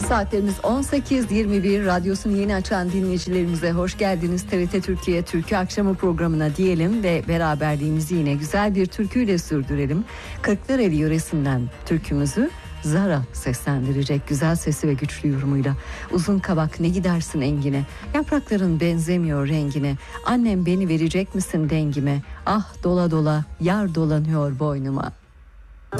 Saatlerimiz 18:21. Radyosunu yeni açan dinleyicilerimize hoş geldiniz. TRT Türkiye Türkü Akşamı programına diyelim ve beraberliğimizi yine güzel bir türküyle sürdürelim. Kırklareli yöresinden türkümüzü Zara seslendirecek güzel sesi ve güçlü yorumuyla. Uzun kabak ne gidersin engine, yaprakların benzemiyor rengine, annem beni verecek misin dengime, ah dola dola yar dolanıyor boynuma.